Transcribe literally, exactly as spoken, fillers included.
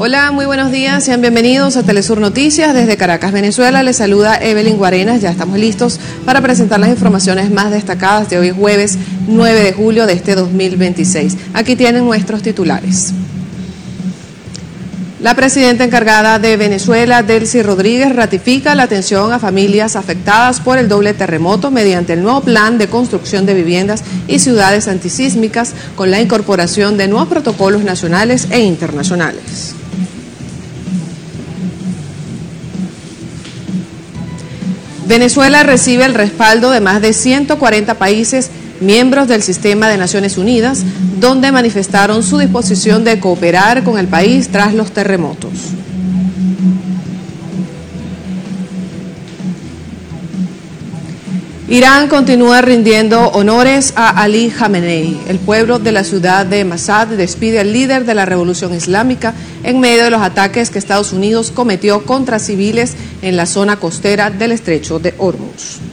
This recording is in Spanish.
Hola, muy buenos días, sean bienvenidos a Telesur Noticias. Desde Caracas, Venezuela, les saluda Evelyn Guarenas. Ya estamos listos para presentar las informaciones más destacadas de hoy jueves nueve de julio de este dos mil veintiséis. Aquí tienen nuestros titulares. La presidenta encargada de Venezuela, Delcy Rodríguez, ratifica la atención a familias afectadas por el doble terremoto mediante el nuevo plan de construcción de viviendas y ciudades antisísmicas con la incorporación de nuevos protocolos nacionales e internacionales. Venezuela recibe el respaldo de más de ciento cuarenta países miembros del sistema de Naciones Unidas, donde manifestaron su disposición de cooperar con el país tras los terremotos. Irán continúa rindiendo honores a Ali Khamenei. El pueblo de la ciudad de Mashhad despide al líder de la revolución islámica en medio de los ataques que Estados Unidos cometió contra civiles en la zona costera del estrecho de Hormuz.